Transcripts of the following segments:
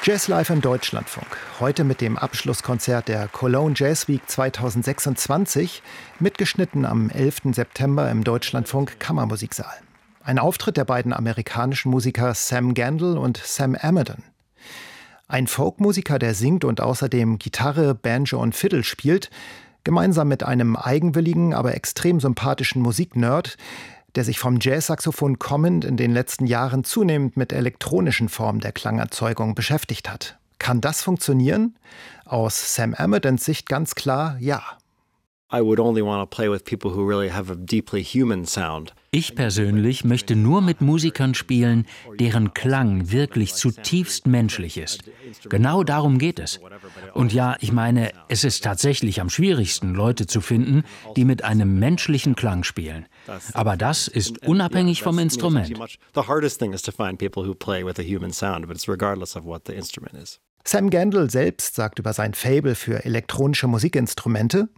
Jazz Live im Deutschlandfunk. Heute mit dem Abschlusskonzert der Cologne Jazz Week 2026, mitgeschnitten am 11. September im Deutschlandfunk Kammermusiksaal. Ein Auftritt der beiden amerikanischen Musiker Sam Gendel und Sam Amidon. Ein Folkmusiker, der singt und außerdem Gitarre, Banjo und Fiddle spielt, gemeinsam mit einem eigenwilligen, aber extrem sympathischen Musiknerd, der sich vom Jazzsaxophon kommend in den letzten Jahren zunehmend mit elektronischen Formen der Klangerzeugung beschäftigt hat. Kann das funktionieren? Aus Sam Amidons Sicht ganz klar, ja. Ich persönlich möchte nur mit Musikern spielen, deren Klang wirklich zutiefst menschlich ist. Genau darum geht es. Und ja, ich meine, es ist tatsächlich am schwierigsten, Leute zu finden, die mit einem menschlichen Klang spielen. Aber das ist unabhängig vom Instrument. Sam Gendel selbst sagt über sein Faible für elektronische Musikinstrumente: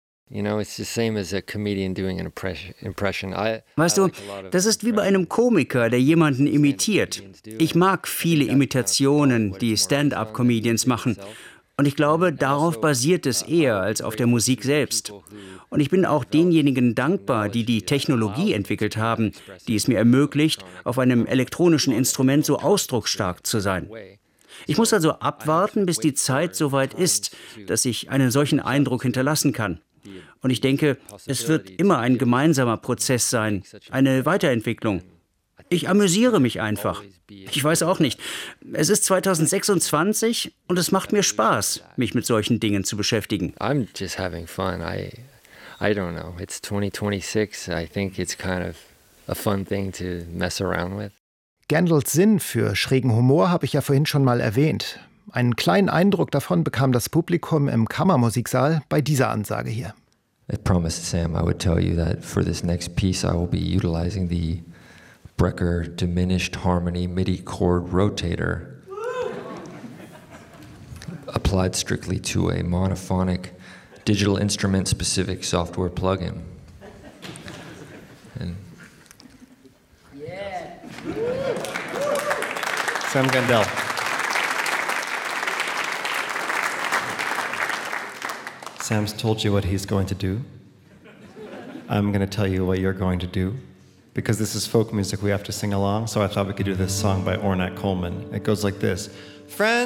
Weißt du, das ist wie bei einem Komiker, der jemanden imitiert. Ich mag viele Imitationen, die Stand-up-Comedians machen. Und ich glaube, darauf basiert es eher als auf der Musik selbst. Und ich bin auch denjenigen dankbar, die die Technologie entwickelt haben, die es mir ermöglicht, auf einem elektronischen Instrument so ausdrucksstark zu sein. Ich muss also abwarten, bis die Zeit so weit ist, dass ich einen solchen Eindruck hinterlassen kann. Und ich denke, es wird immer ein gemeinsamer Prozess sein, eine Weiterentwicklung. Ich amüsiere mich einfach. Ich weiß auch nicht. Es ist 2026 und es macht mir Spaß, mich mit solchen Dingen zu beschäftigen. I'm just having fun. I don't know. It's 2026. I think it's kind of a fun thing to mess around with. Gendels Sinn für schrägen Humor habe ich ja vorhin schon mal erwähnt. Einen kleinen Eindruck davon bekam das Publikum im Kammermusiksaal bei dieser Ansage hier. I promised Sam I would tell you that for this next piece I will be utilizing the Brecker Diminished Harmony MIDI Chord Rotator, applied strictly to a monophonic digital instrument specific software plugin. And Sam Gendel. Sam's told you what he's going to do. I'm going to tell you what you're going to do. Because this is folk music, we have to sing along, so I thought we could do this song by Ornette Coleman. It goes like this. Friend